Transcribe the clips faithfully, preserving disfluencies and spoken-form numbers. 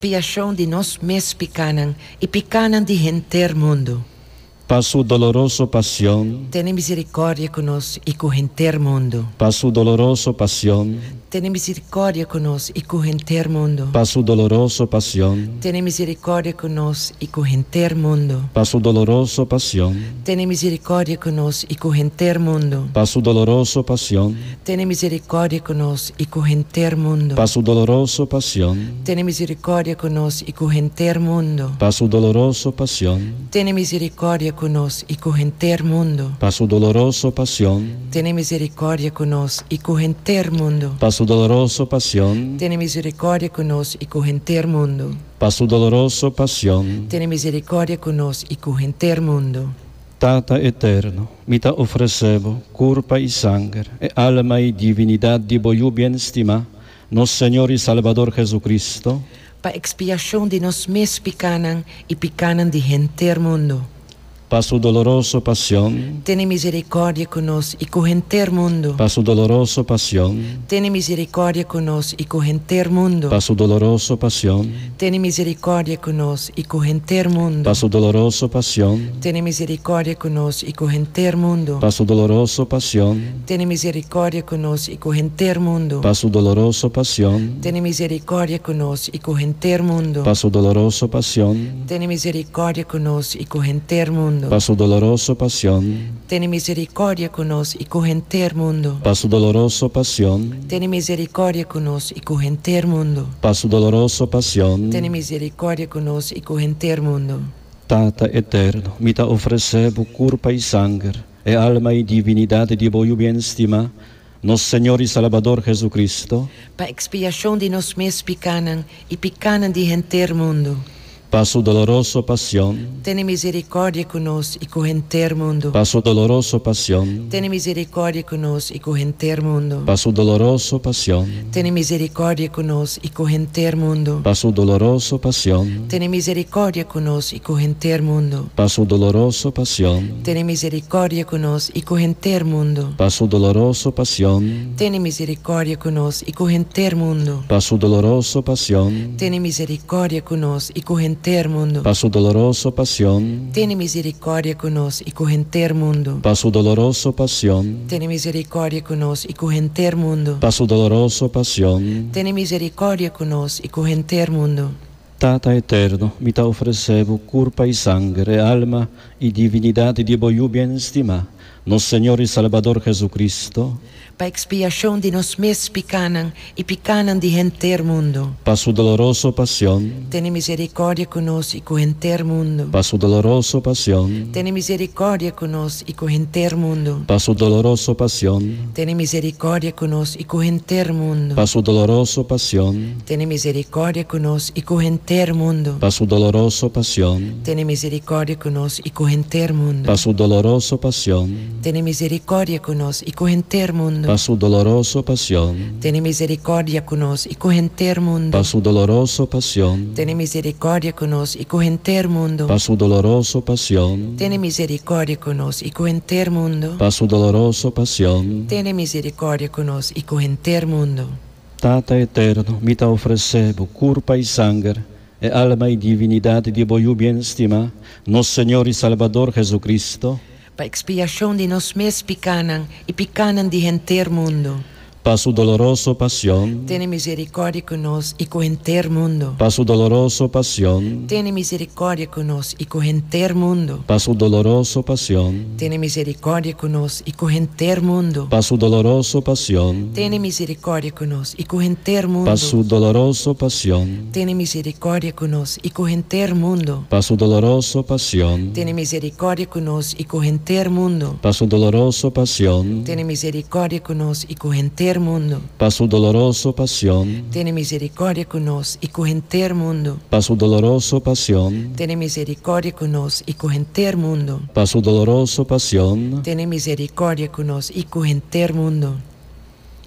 Expiação de nós mes picanan e picanan de genter mundo. Passo doloroso pasión, Tene misericórdia conosco e com genter mundo. passo doloroso pasión, Tene misericórdia conosco e com genter mundo. passo doloroso pasión, Tene misericórdia conosco e com genter mundo. passo doloroso pasión, Tene misericórdia conosco e com genter mundo. passo doloroso pasión, Tene misericórdia conosco e com genter mundo. passo doloroso pasión, Tene misericórdia conosco e com genter mundo. passo doloroso pasión, Tene misericórdia conosco e com genter mundo. passo doloroso pasión, Tene misericórdia conosco e com genter mundo. passo doloroso pasión, Tene misericórdia conosco e com genter mundo. passo doloroso pasión. Tene misericórdia conosco e com genter mundo. Tata eterno, mi te ofrecebo cuerpo y sangre, e alma y divinidad de voyu bien estima, nos Señor y Salvador Jesucristo, Para expiação de nós mes picanan e picanan de genter mundo. passo doloroso pasión, Tene misericórdia conosco e com genter mundo. passo doloroso pasión, Tene misericórdia conosco e com genter mundo. passo doloroso pasión, Tene misericórdia conosco e com genter mundo. passo doloroso pasión, Tene misericórdia conosco e com genter mundo. passo doloroso pasión, Tene misericórdia conosco e com genter mundo. passo doloroso pasión, Tene misericórdia conosco e com genter mundo. passo doloroso pasión, Tene misericórdia conosco e com genter mundo. passo doloroso pasión, Tene misericórdia conosco e com genter mundo. passo doloroso pasión, Tene misericórdia conosco e com genter mundo. passo doloroso pasión. Tene misericórdia conosco e com genter mundo. Tata eterno, mi te ofrecebo cuerpo y sangre, e alma y divinidad de voyu bien estima, nos Señor y Salvador Jesucristo, Para expiação de nós mes picanan e picanan de genter mundo. passo doloroso pasión, Tene misericórdia conosco e com genter mundo. passo doloroso pasión, Tene misericórdia conosco e com genter mundo. passo doloroso pasión, Tene misericórdia conosco e com genter mundo. passo doloroso pasión, Tene misericórdia conosco e com genter mundo. passo doloroso pasión, Tene misericórdia conosco e com genter mundo. passo doloroso pasión, Tene misericórdia conosco e com genter mundo. passo doloroso pasión, Tene misericórdia conosco e com genter mundo. passo doloroso pasión, Tene misericórdia conosco e com genter mundo. passo doloroso pasión, Tene misericórdia conosco e com genter mundo. passo doloroso pasión. Tene misericórdia conosco e com genter mundo. Tata eterno, mi te ofrecebo cuerpo y sangre, alma y divinidad de voyu bien estima, nos Señor y Salvador Jesucristo, Para expiação de nós mes picanan e picanan de genter mundo. passo doloroso pasión, Tene misericórdia conosco e com genter mundo. passo doloroso pasión, Tene misericórdia conosco e com genter mundo. passo doloroso pasión, Tene misericórdia conosco e com genter mundo. passo doloroso pasión, Tene misericórdia conosco e com genter mundo. passo doloroso pasión, Tene misericórdia conosco e com genter mundo. passo doloroso pasión, Tene misericórdia conosco e com genter mundo. passo doloroso pasión, Tene misericórdia conosco e com genter mundo. passo doloroso pasión, Tene misericórdia conosco e com genter mundo. passo doloroso pasión, Tene misericórdia conosco e com genter mundo. passo doloroso pasión. Tene misericórdia conosco e com genter mundo. Tata eterno, mi te ofrecebo cuerpo y sangre, e alma y divinidad de voyu bien estima, nos Señor y Salvador Jesucristo, Para expiação de nós mes picanan e picanan de genter mundo. passo doloroso pasión, Tene misericórdia conosco e com genter mundo. passo doloroso pasión, Tene misericórdia conosco e com genter mundo. passo doloroso pasión, Tene misericórdia conosco e com genter mundo. passo doloroso pasión, Tene misericórdia conosco e com genter mundo. passo doloroso pasión, Tene misericórdia conosco e com genter mundo. passo doloroso pasión, Tene misericórdia conosco e com genter mundo. passo doloroso pasión, Tene misericórdia conosco e com genter mundo. passo doloroso pasión, Tene misericórdia conosco e com genter mundo. passo doloroso pasión, Tene misericórdia conosco e com genter mundo. passo doloroso pasión. Tene misericórdia conosco e com genter mundo.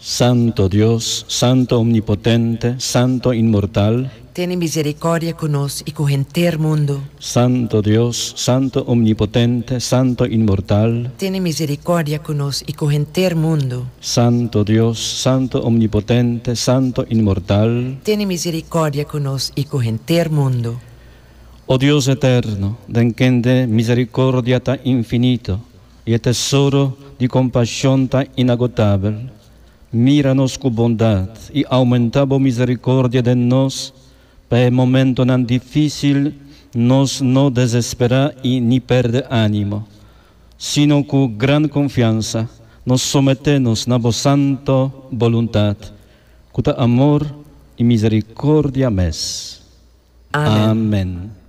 Santo Dios, Santo Omnipotente, Santo Inmortal, tiene misericordia con nos y con el mundo. Santo Dios, Santo Omnipotente, Santo Inmortal, Tiene misericordia con nos y con el mundo. Santo Dios, Santo Omnipotente, Santo Inmortal, Tiene misericordia con nos y con el mundo. oh Dios eterno, den quien de misericordia tan infinito y el tesoro de compasión tan inagotable, míranos con bondad y aumenta la misericordia de nos, para el momento tan difícil nos no desespera y ni perde ánimo, sino con gran confianza nos sometemos a vos santa voluntad, con amor y misericordia mes. Amén. Amén.